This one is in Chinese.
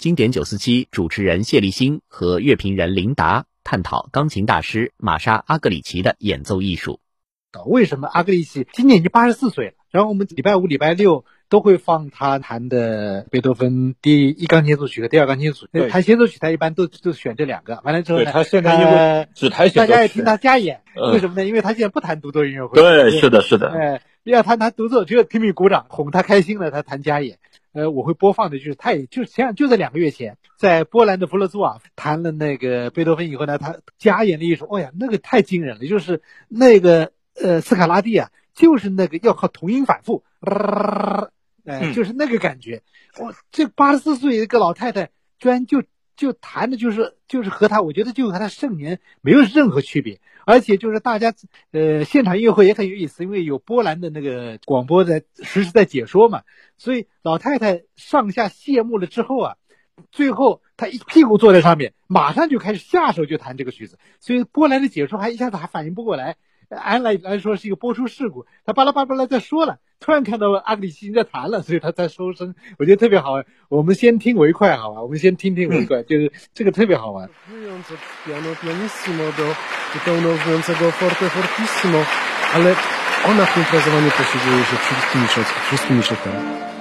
经典947主持人谢立新和乐评人林达探讨钢琴大师玛莎·阿格里奇的演奏艺术。 为什么阿格里奇今年已经84岁了？然后我们礼拜五、礼拜六都会放他弹的贝多芬第一钢琴组曲和第二钢琴组曲。弹协奏曲他一般都选这两个，完了之后呢， 他现在因为只弹协奏曲， 大家也听他加演，为什么呢？因为他现在不弹独奏音乐会。 对，是的。 要弹独奏，只有拼命鼓掌，哄他开心了，他弹加演。我会播放的就是他也就这2个月前，在波兰的弗勒兹瓦弹了那个贝多芬以后呢，他加演了一首，哦呀，那个太惊人了，就是那个斯卡拉蒂啊，就是那个要靠同音反复，就是那个感觉。这84岁一个老太太居然就弹的就是和他，我觉得就和他盛年没有任何区别。而且就是大家现场音乐会也很有意思，因为有波兰的那个广播实时在解说嘛，所以老太太上下谢幕了之后啊，最后她一屁股坐在上面，马上就开始下手就弹这个曲子，所以波兰的解说一下子还反应不过来，按来说是一个播出事故，他巴拉巴拉在说了，突然看到阿格里奇在弹了，所以他才收声，我觉得特别好玩。我们先听为快好吧，我们先听为快，就是这个特别好玩。 piano pianissimo do tonowiącego forte fortissimo, ale ona w imprezowaniu posługuje się wszystkimi środkami.